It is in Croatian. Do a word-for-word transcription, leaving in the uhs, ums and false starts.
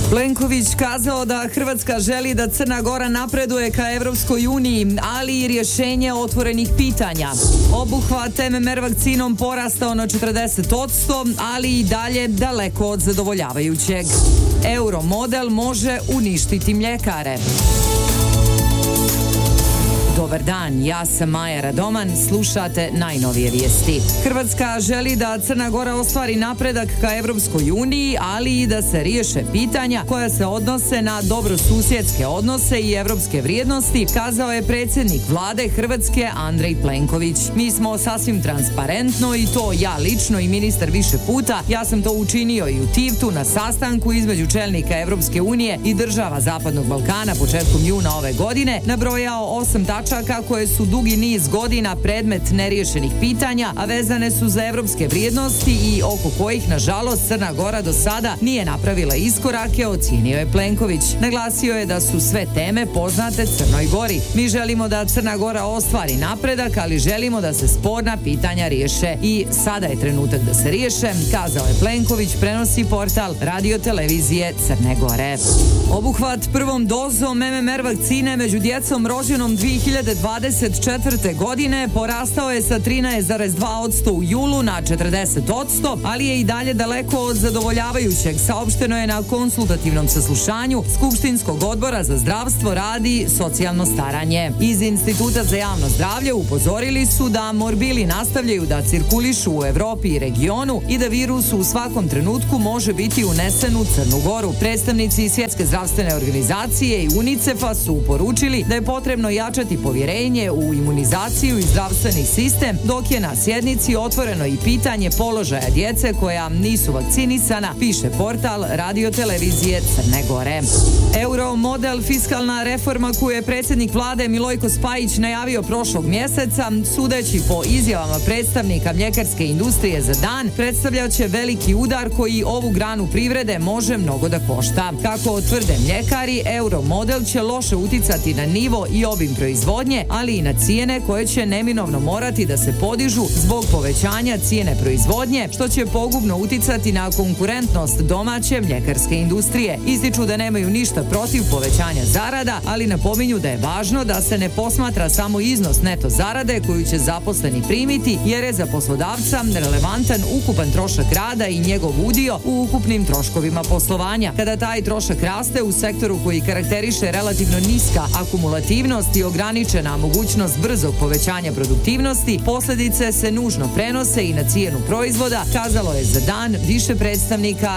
Plenković kazao da Hrvatska želi da Crna Gora napreduje ka Evropskoj uniji, ali i rješenje otvorenih pitanja. Obuhvat M M R vakcinom porastao na četrdeset posto, ali i dalje daleko od zadovoljavajućeg. Euro model može uništiti mljekare. Dobar dan, ja sam Maja Radoman, slušate najnovije vijesti. Hrvatska želi da Crna Gora ostvari napredak ka Evropskoj uniji, ali i da se riješe pitanja koja se odnose na dobrosusjedske odnose i evropske vrijednosti, kazao je predsjednik vlade Hrvatske Andrej Plenković. Mi smo sasvim transparentno, i to ja lično i ministar više puta, ja sam to učinio i u Tivtu na sastanku između čelnika Evropske unije i država Zapadnog Balkana početkom juna ove godine, nabrojao osam tačaka koje su dugi niz godina predmet neriješenih pitanja, a vezane su za evropske vrijednosti i oko kojih, nažalost, Crna Gora do sada nije napravila iskorake, ocijenio je Plenković. Naglasio je da su sve teme poznate Crnoj Gori. Mi želimo da Crna Gora ostvari napredak, ali želimo da se sporna pitanja riješe. I sada je trenutak da se riješe, kazao je Plenković, prenosi portal Radio televizije Crne Gore. Obuhvat prvom dozom M M R vakcine među djecom rođenom dvije hiljade dvadeset četvrte. godine porastao je sa trinaest zarez dva posto u julu na četrdeset posto, ali je i dalje daleko od zadovoljavajućeg, saopšteno je na konsultativnom saslušanju Skupštinskog odbora za zdravstvo, rad i socijalno staranje. Iz Instituta za javno zdravlje upozorili su da morbili nastavljaju da cirkulišu u Evropi i regionu i da virus u svakom trenutku može biti unesen u Crnu Goru. Predstavnici Svjetske zdravstvene organizacije i UNICEF-a su poručili da je potrebno jačati povjerenje u imunizaciju i zdravstveni sistem, dok je na sjednici otvoreno i pitanje položaja djece koja nisu vakcinisana, piše portal Radio televizije Crne Gore. Euro model, fiskalna reforma koju je predsjednik vlade Milojko Spajić najavio prošlog mjeseca, sudeći po izjavama predstavnika mljekarske industrije za dan, predstavljaće veliki udar koji ovu granu privrede može mnogo da košta. Kako tvrde mljekari, euro model će loše uticati na nivo i obim proizvodnje, ali i na cijene koje će neminovno morati da se podižu zbog povećanja cijene proizvodnje, što će pogubno uticati na konkurentnost domaće mljekarske industrije. Ističu da nemaju ništa protiv povećanja zarada, ali napominju da je važno da se ne posmatra samo iznos neto zarade koju će zaposleni primiti, jer je za poslodavca relevantan ukupan trošak rada i njegov udio u ukupnim troškovima poslovanja. Kada taj trošak raste u sektoru koji karakteriše relativno niska akumulativnost i ograničena mogućnost brzog povećanja produktivnosti, posljedice se nužno prenose i na cijenu proizvoda, kazalo je za dan više predstavnika